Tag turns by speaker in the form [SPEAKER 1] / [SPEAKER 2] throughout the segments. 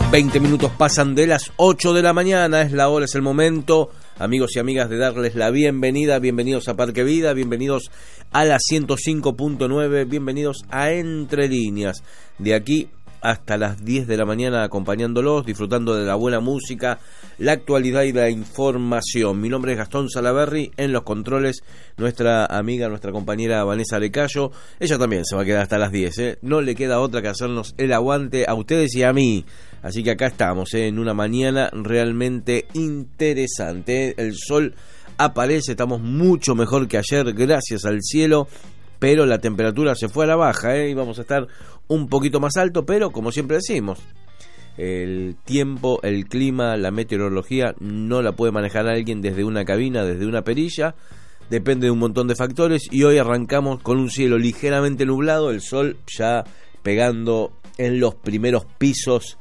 [SPEAKER 1] 20 minutos pasan de las 8 de la mañana, es la hora, es el momento, amigos y amigas, de darles la bienvenida. Bienvenidos a Parque Vida, bienvenidos a la 105.9, bienvenidos a Entre Líneas. De aquí hasta las 10 de la mañana acompañándolos, disfrutando de la buena música, la actualidad y la información. Mi nombre es Gastón Salaverry, en los controles nuestra amiga, nuestra compañera Vanessa Arecayo. Ella también se va a quedar hasta las 10, no le queda otra que hacernos el aguante a ustedes y a mí. Así que acá estamos, en una mañana realmente interesante. El sol aparece, estamos mucho mejor que ayer, gracias al cielo, pero la temperatura se fue a la baja, y vamos a estar un poquito más alto, pero como siempre decimos, el tiempo, el clima, la meteorología no la puede manejar alguien desde una cabina, desde una perilla, depende de un montón de factores, y hoy arrancamos con un cielo ligeramente nublado, el sol ya pegando en los primeros pisos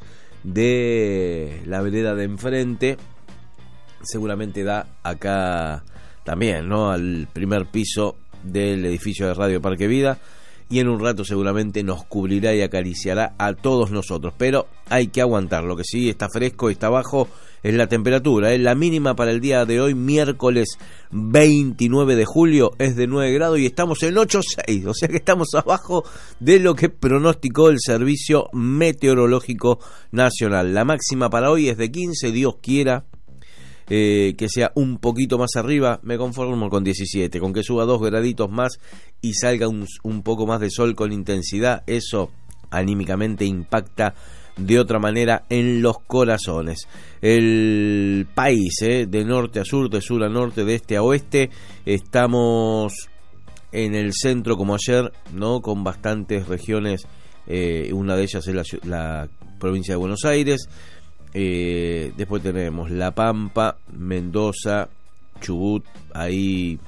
[SPEAKER 1] de la vereda de enfrente, seguramente da acá también, ¿no?, al primer piso del edificio de Radio Parque Vida, y en un rato seguramente nos cubrirá y acariciará a todos nosotros, pero hay que aguantar. Lo que sí está fresco y está bajo es la temperatura, La mínima para el día de hoy, miércoles 29 de julio, es de 9 grados y estamos en 8,6, o sea que estamos abajo de lo que pronosticó el Servicio Meteorológico Nacional. La máxima para hoy es de 15, Dios quiera que sea un poquito más arriba, me conformo con 17, con que suba 2 graditos más y salga un poco más de sol con intensidad. Eso anímicamente impacta de otra manera en los corazones. El país, de norte a sur, de sur a norte, de este a oeste, estamos en el centro como ayer, ¿no?, con bastantes regiones, una de ellas es la provincia de Buenos Aires. Después tenemos La Pampa, Mendoza, Chubut, ahí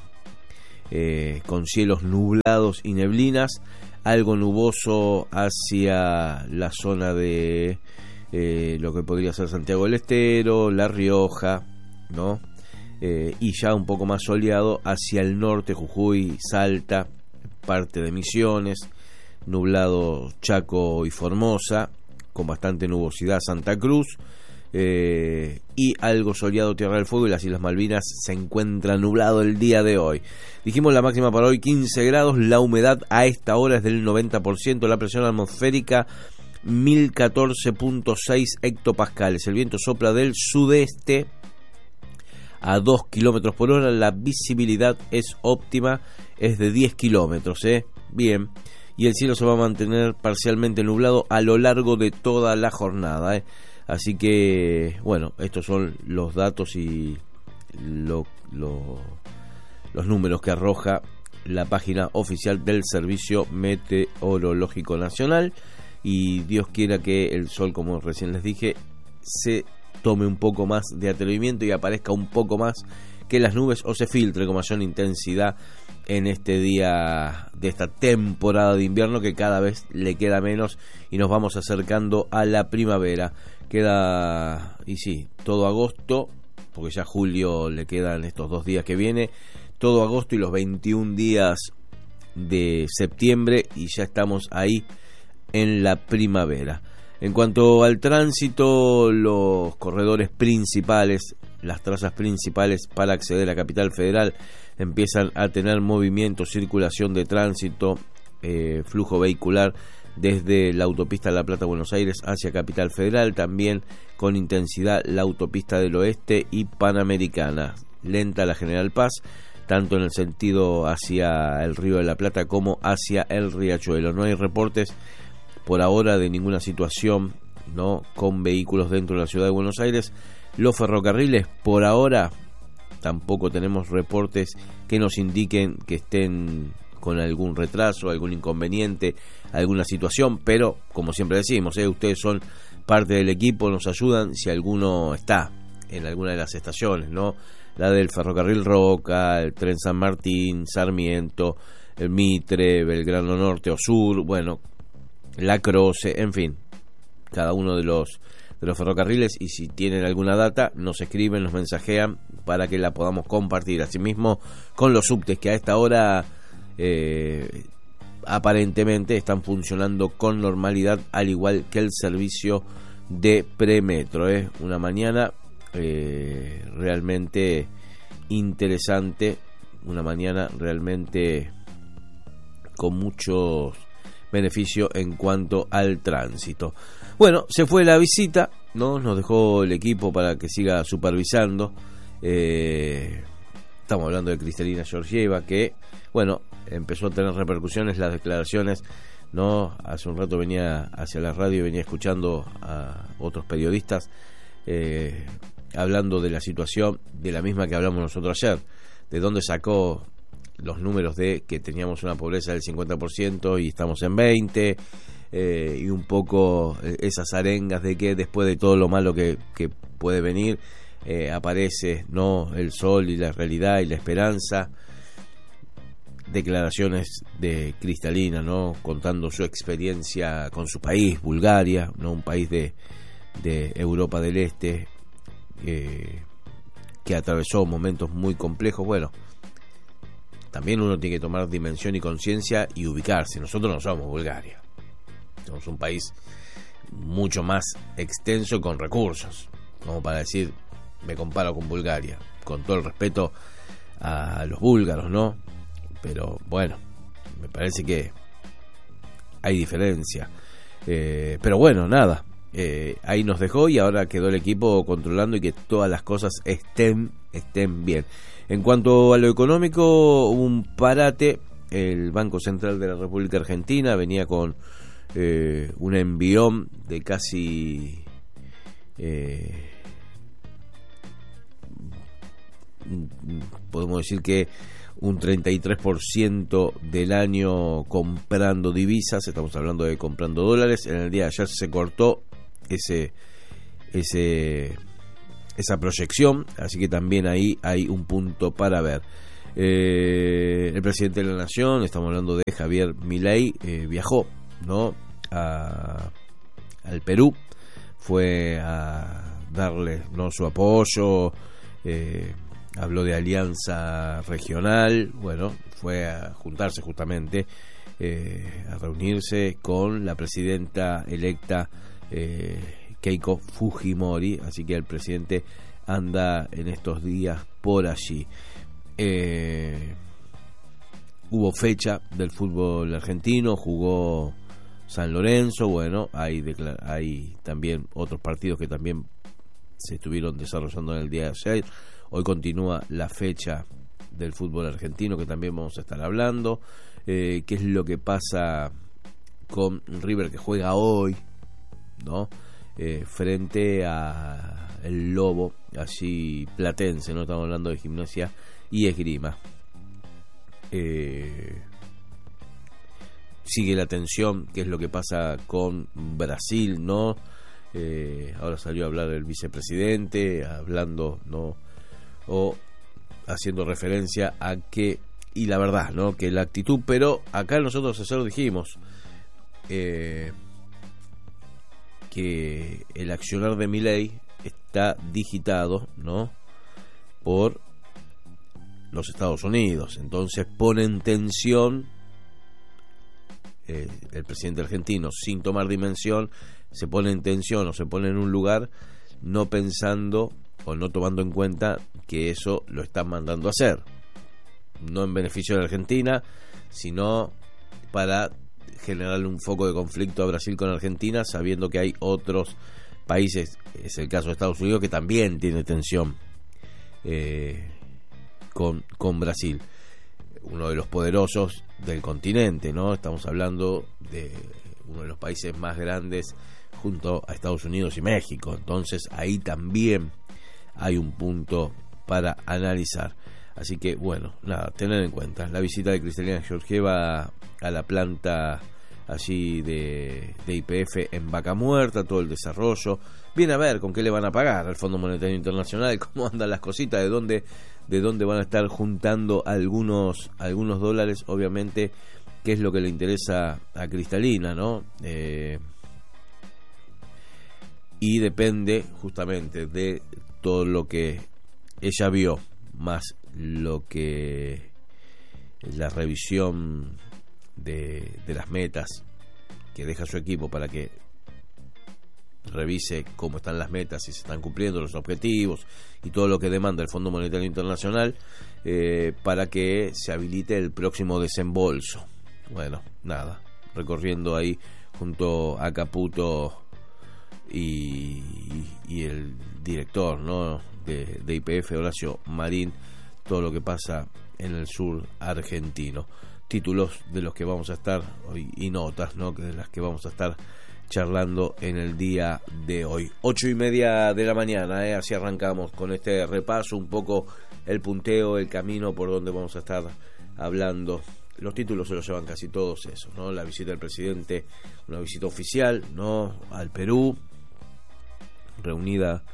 [SPEAKER 1] con cielos nublados y neblinas, algo nuboso hacia la zona de lo que podría ser Santiago del Estero, La Rioja, ¿no? Y ya un poco más soleado hacia el norte, Jujuy, Salta, parte de Misiones, nublado Chaco y Formosa, con bastante nubosidad Santa Cruz, y algo soleado Tierra del Fuego, y las Islas Malvinas se encuentra nublado el día de hoy. Dijimos la máxima para hoy 15 grados, la humedad a esta hora es del 90%, la presión atmosférica 1014.6 hectopascales, el viento sopla del sudeste a 2 kilómetros por hora, la visibilidad es óptima, es de 10 kilómetros, bien, y el cielo se va a mantener parcialmente nublado a lo largo de toda la jornada, Así que, bueno, estos son los datos y los números que arroja la página oficial del Servicio Meteorológico Nacional, y Dios quiera que el sol, como recién les dije, se tome un poco más de atrevimiento y aparezca un poco más que las nubes, o se filtre con mayor intensidad en este día de esta temporada de invierno, que cada vez le queda menos y nos vamos acercando a la primavera. Queda, y sí, todo agosto, porque ya julio le quedan estos 2 días que viene, todo agosto y los 21 días de septiembre, y ya estamos ahí en la primavera. En cuanto al tránsito, los corredores principales, las trazas principales para acceder a Capital Federal empiezan a tener movimiento, circulación de tránsito, flujo vehicular desde la autopista La Plata-Buenos Aires hacia Capital Federal, también con intensidad la autopista del Oeste y Panamericana. Lenta la General Paz, tanto en el sentido hacia el Río de la Plata como hacia el Riachuelo. No hay reportes por ahora de ninguna situación, ¿no?, con vehículos dentro de la ciudad de Buenos Aires. Los ferrocarriles, por ahora, tampoco tenemos reportes que nos indiquen que estén con algún retraso, algún inconveniente, alguna situación, pero como siempre decimos, ustedes son parte del equipo, nos ayudan si alguno está en alguna de las estaciones, ¿no? La del Ferrocarril Roca, el Tren San Martín, Sarmiento, el Mitre, Belgrano Norte o Sur, bueno, La Croce, en fin, cada uno de los ferrocarriles, y si tienen alguna data nos escriben, nos mensajean para que la podamos compartir. Asimismo con los subtes, que a esta hora aparentemente están funcionando con normalidad, al igual que el servicio de Premetro. Una mañana realmente interesante, una mañana realmente con muchos beneficios en cuanto al tránsito. Bueno, se fue la visita, ¿no? Nos dejó el equipo para que siga supervisando. Estamos hablando de Kristalina Georgieva, que, bueno, empezó a tener repercusiones las declaraciones, ¿no? Hace un rato venía hacia la radio y venía escuchando a otros periodistas hablando de la situación, de la misma que hablamos nosotros ayer, de dónde sacó los números de que teníamos una pobreza del 50% y estamos en 20%, y un poco esas arengas de que después de todo lo malo que puede venir, aparece, ¿no?, el sol y la realidad y la esperanza. Declaraciones de Kristalina, ¿no?, contando su experiencia con su país, Bulgaria, ¿no?, un país de Europa del Este, que atravesó momentos muy complejos. Bueno, también uno tiene que tomar dimensión y conciencia y ubicarse. Nosotros no somos Bulgaria, somos un país mucho más extenso con recursos, como para decir, me comparo con Bulgaria, con todo el respeto a los búlgaros, ¿no? Pero bueno, me parece que hay diferencia. Pero bueno, nada, ahí nos dejó y ahora quedó el equipo controlando y que todas las cosas estén bien. En cuanto a lo económico, hubo un parate. El Banco Central de la República Argentina venía con un envión de casi podemos decir que un 33% del año comprando divisas. Estamos hablando de comprando dólares. En el día de ayer se cortó esa proyección, así que también ahí hay un punto para ver. El presidente de la Nación, estamos hablando de Javier Milei, viajó, ¿no?, al Perú, fue a darle, ¿no?, su apoyo, habló de alianza regional. Bueno, fue a juntarse justamente, a reunirse con la presidenta electa Keiko Fujimori, así que el presidente anda en estos días por allí. Hubo fecha del fútbol argentino, jugó San Lorenzo. Bueno, hay también otros partidos que también se estuvieron desarrollando en el día de ayer. Hoy continúa la fecha del fútbol argentino, que también vamos a estar hablando. ¿Qué es lo que pasa con River, que juega hoy, ¿no?, frente a el Lobo, allí platense, ¿no? Estamos hablando de Gimnasia y Esgrima. Sigue la tensión, qué es lo que pasa con Brasil, ¿no? Ahora salió a hablar el vicepresidente, hablando, ¿no?, o haciendo referencia a que, y la verdad, ¿no?, que la actitud, pero acá nosotros ayer dijimos que el accionar de Milei está digitado, ¿no?, por los Estados Unidos. Entonces pone en tensión el presidente argentino, sin tomar dimensión, se pone en tensión o se pone en un lugar no pensando o no tomando en cuenta que eso lo están mandando a hacer, no en beneficio de la Argentina, sino para generarle un foco de conflicto a Brasil con Argentina, sabiendo que hay otros países, es el caso de Estados Unidos, que también tiene tensión con Brasil, uno de los poderosos del continente, ¿no? Estamos hablando de uno de los países más grandes junto a Estados Unidos y México. Entonces ahí también hay un punto para analizar. Así que bueno, nada, tener en cuenta la visita de Kristalina Georgieva a la planta allí de YPF en Vaca Muerta, todo el desarrollo. Viene a ver con qué le van a pagar al Fondo Monetario Internacional, cómo andan las cositas, de dónde van a estar juntando algunos dólares, obviamente, qué es lo que le interesa a Kristalina, ¿no? Y depende justamente de todo lo que ella vio, más lo que la revisión de las metas que deja su equipo para que revise cómo están las metas, si se están cumpliendo los objetivos y todo lo que demanda el Fondo Monetario Internacional, para que se habilite el próximo desembolso. Bueno, nada, recorriendo ahí junto a Caputo y el director, ¿no?, de YPF, Horacio Marín, todo lo que pasa en el sur argentino. Títulos de los que vamos a estar hoy y notas, ¿no?, de las que vamos a estar charlando en el día de hoy. 8:30 de la mañana, así arrancamos con este repaso, un poco el punteo, el camino por donde vamos a estar hablando. Los títulos se los llevan casi todos esos, ¿no? La visita del presidente, una visita oficial, ¿no?, al Perú, reunidos,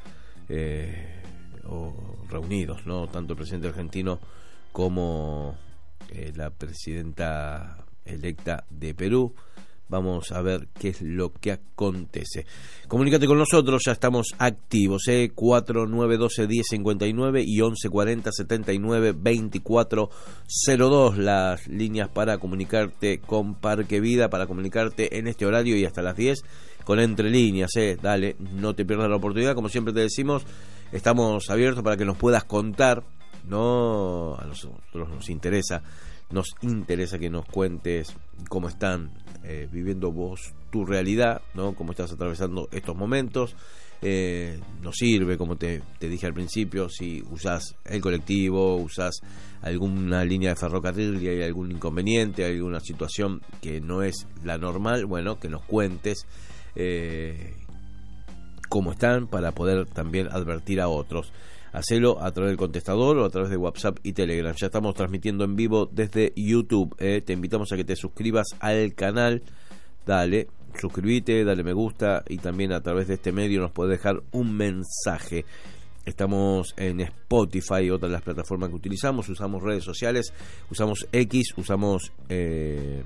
[SPEAKER 1] ¿no?, tanto el presidente argentino como la presidenta electa de Perú. Vamos a ver qué es lo que acontece. Comunícate con nosotros, ya estamos activos, 4912-1059 y 1140-79-2402, las líneas para comunicarte con Parque Vida, para comunicarte en este horario y hasta las 10 con Entre Líneas. Dale, no te pierdas la oportunidad, como siempre te decimos, estamos abiertos para que nos puedas contar, ¿no? A nosotros nos interesa que nos cuentes cómo están viviendo vos tu realidad, ¿no?, cómo estás atravesando estos momentos. Nos sirve, como te dije al principio, si usás el colectivo, usás alguna línea de ferrocarril y hay algún inconveniente, hay alguna situación que no es la normal, bueno, que nos cuentes cómo están para poder también advertir a otros. Hacelo a través del contestador o a través de WhatsApp y Telegram. Ya estamos transmitiendo en vivo desde YouTube. Te invitamos a que te suscribas al canal. Dale, suscríbete, dale me gusta, y también a través de este medio nos puedes dejar un mensaje. Estamos en Spotify, otra de las plataformas que utilizamos. Usamos redes sociales, usamos X, usamos